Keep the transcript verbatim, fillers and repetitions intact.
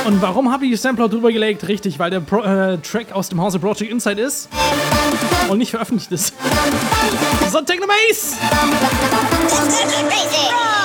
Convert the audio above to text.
Und warum habe ich die Sampler drüber gelegt? Richtig, weil der Pro äh, Track aus dem Hause Project Insight ist und nicht veröffentlicht ist. So, Techno Bass!